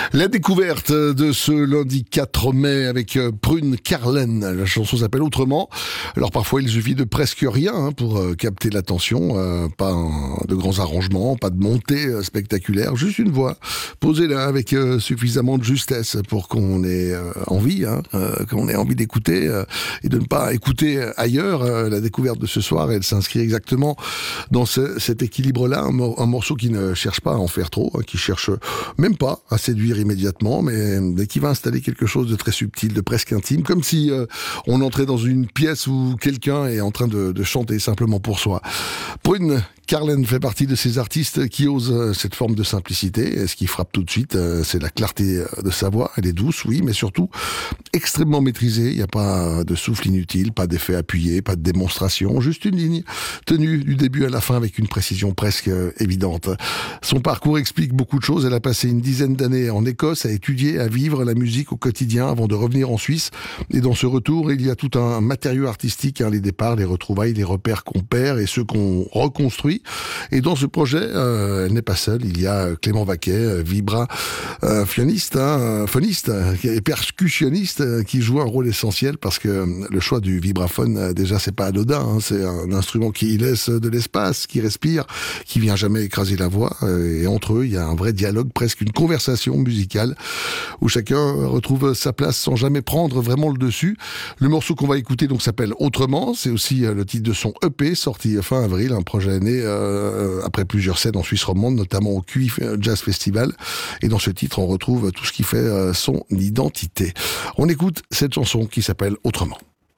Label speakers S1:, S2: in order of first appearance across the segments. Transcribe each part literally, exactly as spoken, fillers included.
S1: La découverte de ce lundi quatre mai avec Prune Carlen. La chanson s'appelle Autrement. Alors parfois il suffit de presque rien hein, pour euh, capter l'attention. Euh, pas un, de grands arrangements, pas de montée euh, spectaculaire, juste une voix posée là avec euh, suffisamment de justesse pour qu'on ait euh, envie, hein, euh, qu'on ait envie d'écouter euh, et de ne pas écouter ailleurs. Euh, la découverte de ce soir, elle s'inscrit exactement dans ce, cet équilibre-là. Un, mor- un morceau qui ne cherche pas à en faire trop, hein, qui cherche même pas à séduire immédiatement, mais, mais qui va installer quelque chose de très subtil, de presque intime, comme si euh, on entrait dans une pièce où quelqu'un est en train de, de chanter simplement pour soi. Prune Carlen fait partie de ces artistes qui osent cette forme de simplicité. Et ce qui frappe tout de suite, c'est la clarté de sa voix. Elle est douce, oui, mais surtout extrêmement maîtrisée. Il n'y a pas de souffle inutile, pas d'effet appuyé, pas de démonstration, juste une ligne tenue du début à la fin avec une précision presque évidente. Son parcours explique beaucoup de choses. Elle a passé une dizaine d'années en Écosse à étudier, à vivre la musique au quotidien avant de revenir en Suisse. Et dans ce retour, il y a tout un matériau artistique, hein, les départs, les retrouvailles, les repères qu'on perd et ceux qu'on reconstruit. Et dans ce projet, euh, elle n'est pas seule. Il y a Clément Vaquet, euh, vibra euh, phoniste, hein, phoniste euh, et percussionniste euh, qui joue un rôle essentiel parce que euh, le choix du vibraphone, euh, déjà, c'est pas anodin. Hein, c'est un instrument qui laisse de l'espace, qui respire, qui vient jamais écraser la voix. Euh, et entre eux, il y a un vrai dialogue, presque une conversation musicale où chacun retrouve sa place sans jamais prendre vraiment le dessus. Le morceau qu'on va écouter donc s'appelle Autrement. C'est aussi euh, le titre de son E P sorti fin avril, un projet né Euh, après plusieurs scènes en Suisse romande, notamment au Q I Jazz Festival. Et dans ce titre, on retrouve tout ce qui fait euh, son identité. On écoute cette chanson qui s'appelle Autrement.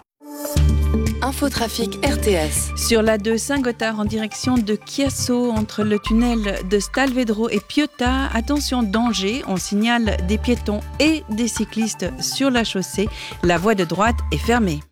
S2: Infotrafic R T S.
S3: Sur la deux Saint-Gothard en direction de Chiasso, entre le tunnel de Stalvedro et Piotta, attention danger, on signale des piétons et des cyclistes sur la chaussée. La voie de droite est fermée.